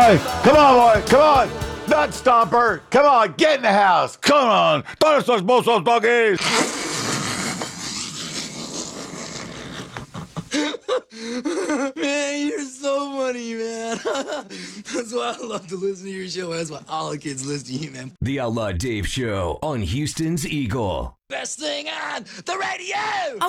boy. Come on, boy. Come on. Nut Stomper. Come on, get in the house. Come on. Dinosaurs, Mosos, doggies. Man, you're so funny, man. That's why I love to listen to your show. That's why all the kids listen to you, man. The Outlaw Dave Show on Houston's Eagle. Best thing on the radio!